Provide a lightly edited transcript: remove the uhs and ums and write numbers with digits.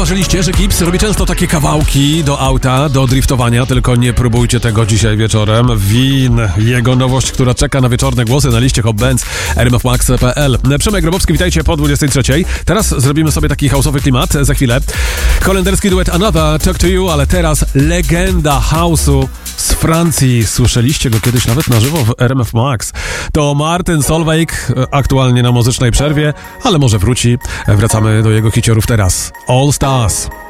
zauważyliście, że Gibbs robi często takie kawałki do auta, do driftowania, tylko nie próbujcie tego dzisiaj wieczorem. Win, jego nowość, która czeka na wieczorne głosy na liście Hot Bands, rmfmax.pl. Przemek Grabowski, witajcie po 23. Teraz zrobimy sobie taki house'owy klimat za chwilę. Holenderski duet Another, Talk to You, ale teraz legenda house'u z Francji. Słyszeliście go kiedyś nawet na żywo w RMF Max. To Martin Solveig, aktualnie na muzycznej przerwie, ale może wróci. Wracamy do jego hiciorów teraz. All Stars.